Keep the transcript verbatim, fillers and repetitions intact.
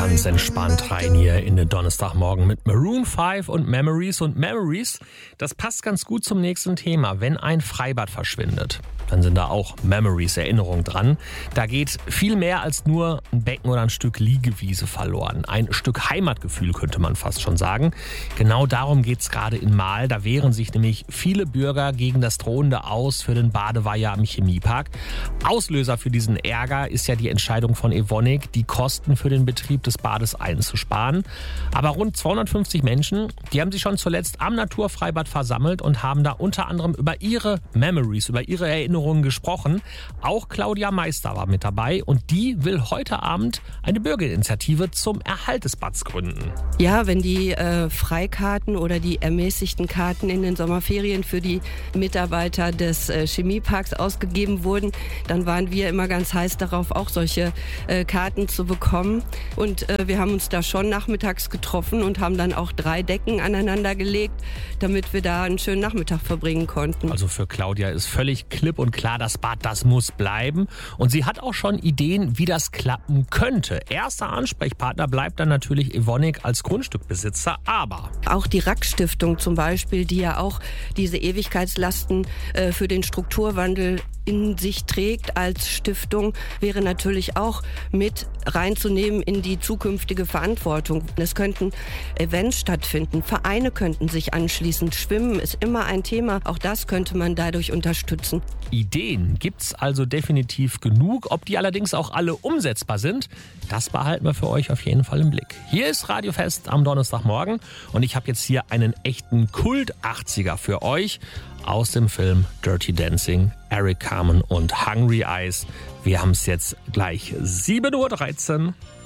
Ganz entspannt rein hier in den Donnerstagmorgen mit Maroon fünf und Memories. Und Memories, das passt ganz gut zum nächsten Thema. Wenn ein Freibad verschwindet, dann sind da auch Memories, Erinnerungen dran. Da geht viel mehr als nur ein Becken oder ein Stück Liegewiese verloren. Ein Stück Heimatgefühl könnte man fast schon sagen. Genau darum geht es gerade in Mahl. Da wehren sich nämlich viele Bürger gegen das drohende Aus für den Badeweiher am Chemiepark. Auslöser für diesen Ärger ist ja die Entscheidung von Evonik, die Kosten für den Betrieb des Bades einzusparen. Aber rund zweihundertfünfzig Menschen, die haben sich schon zuletzt am Naturfreibad versammelt und haben da unter anderem über ihre Memories, über ihre Erinnerungen gesprochen. Auch Claudia Meister war mit dabei und die will heute Abend eine Bürgerinitiative zum Erhalt des Bads gründen. Ja, wenn die äh, Freikarten oder die ermäßigten Karten in den Sommerferien für die Mitarbeiter des äh, Chemieparks ausgegeben wurden, dann waren wir immer ganz heiß darauf, auch solche äh, Karten zu bekommen. Und äh, wir haben uns da schon nachmittags getroffen und haben dann auch drei Decken aneinander gelegt, damit wir da einen schönen Nachmittag verbringen konnten. Also für Claudia ist völlig klipp und klar, das Bad, das muss bleiben. Und sie hat auch schon Ideen, wie das klappen könnte. Erster Ansprechpartner bleibt dann natürlich Evonik als Grundstückbesitzer, aber auch die R A K-Stiftung zum Beispiel, die ja auch diese Ewigkeitslasten äh, für den Strukturwandel in sich trägt als Stiftung, wäre natürlich auch mit reinzunehmen in die zukünftige Verantwortung. Es könnten Events stattfinden, Vereine könnten sich anschließen, Schwimmen ist immer ein Thema, auch das könnte man dadurch unterstützen. Ideen gibt's also definitiv genug, ob die allerdings auch alle umsetzbar sind, das behalten wir für euch auf jeden Fall im Blick. Hier ist Radiofest am Donnerstagmorgen und ich habe jetzt hier einen echten Kult-achtziger für euch aus dem Film Dirty Dancing, Eric Carmen und Hungry Eyes. Wir haben es jetzt gleich sieben Uhr dreizehn.